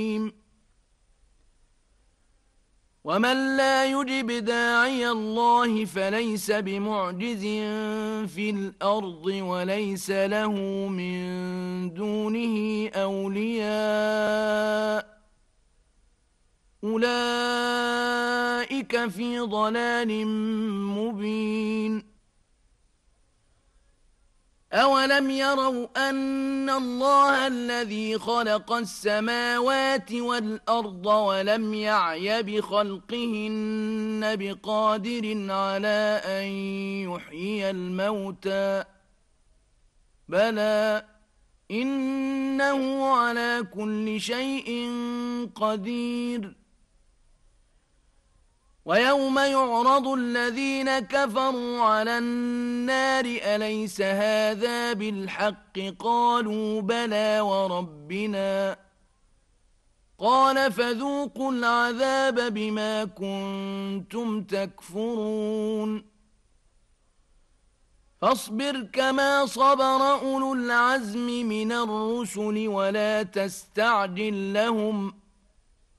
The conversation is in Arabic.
ومن لا يجب داعي الله فليس بمعجز في الأرض وليس له من دونه أولياء أولئك في ضلال مبين أولم يروا أن الله الذي خلق السماوات والأرض ولم يعي بخلقهن بقادر على أن يحيي الموتى بلى إنه على كل شيء قدير ويوم يعرض الذين كفروا على النار أليس هذا بالحق قالوا بلى وربنا قال فذوقوا العذاب بما كنتم تكفرون فاصبر كما صبر أولو العزم من الرسل ولا تستعجل لهم